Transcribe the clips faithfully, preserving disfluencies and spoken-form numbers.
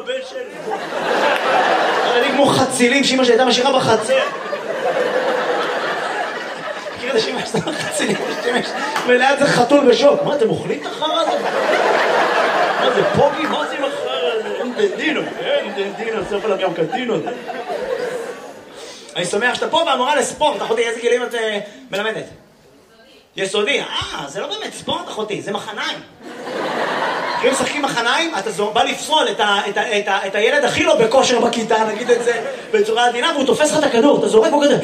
הבן שלי. אני כמו חצילים שאמא שלי הייתה משאירה בחצר. מכיר את השאימה שאתה חצילים משתמש, וליד זה חתול בשוק. מה, אתם אוכלים את החרא הזה? מה זה פוגי? מה זה עם החרא הזה? אין דנדינו, אין דנדינו, סוף עליו גם קדינו. אני שמח שאתה פה והמורה לספורט. אחותי, איזה גילים את מלמדת? יסודי. אה, זה לא באמת ספורט, אחותי, זה מחניים. אם משחקים מחניים, אתה בא לפסול את, ה, את, ה, את, ה, את הילד הכי לא בכושר בכיתה, נגיד את זה בצורה עדינה, והוא תופס לך את הכדור, אתה זורק בו כזה.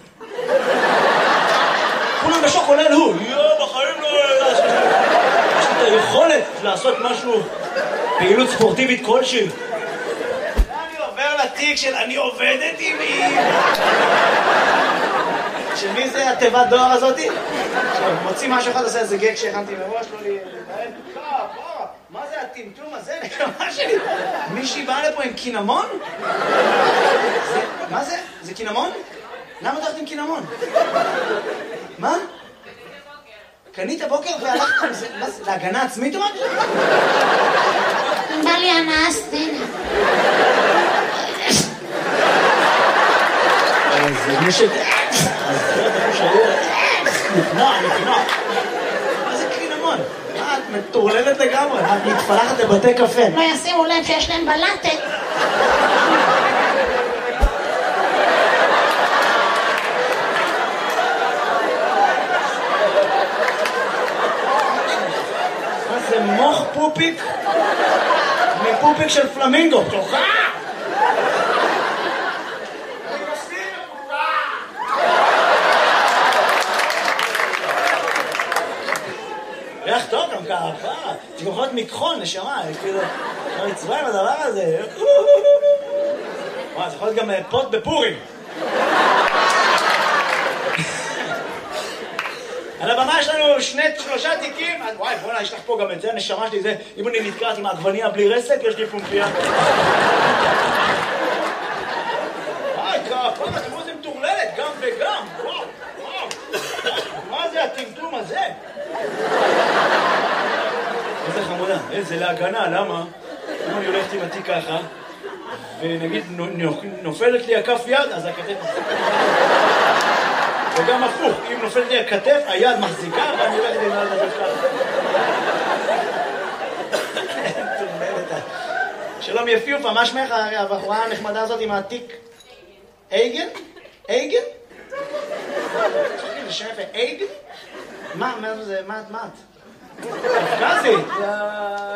כולם בשוק, כולל הוא. יואו, בחיים לא... יש לי את היכולת לעשות משהו, פעילות ספורטיבית כלשהי. אני עובר לתיק של אני עובדת עם מי. של מי זה התיבת דואר הזאתי? מוציא משהו אחד, עושה איזה גג שהכנתי מראש, לא לי... מה זה הטמטום הזה? נקמה שלי. מישהי באה לפה עם קינמון? מה זה? זה קינמון? למה הולכת עם קינמון? מה? קנית בוקר והלכת עם זה? להגנה עצמית או מה? בא לי הנאה סצנה. זה מי ש... אז זה אתה חושב נפנוע, נפנוע. מה זה קינמון? מה, את מטורללת לגמרי? את מתפלחת לבתי קפה. לא ישימו לב שיש להם בלטת. מה זה מוח פופיק? מפופיק של פלמינגו. תוכה! ריח טוב גם ככה, זה גם יכול להיות מכחול, נשמה, כאילו, לא נצבע עם הדבר הזה. וואי, זה יכול להיות גם פוט בפורים. על הבמה יש לנו שני, שלושה תיקים, וואי, בוא'נה, יש לך פה גם את זה, הנשמה שלי, זה, אם אני נתקעת עם העגבניה בלי רסק, יש לי פומפיה. וואי, כפה, תראו זה מטורללת, גם וגם, וואו, וואו. מה זה הטמטום הזה? איזה חמודה, איזה להגנה, למה? אם אני הולכת עם התיק ככה, ונגיד נופלת לי הכף יד, אז הכתף... וגם הפוך, אם נופלת לי הכתף, היד מחזיקה, ואני הולכת עם היד ככה. שלום יפיופה, מה שמך הבחורה הנחמדה הזאת עם התיק? אייגן? אייגן? זה שם יפה, אייגן? מה, מה זה, מה את? מה את? גזית!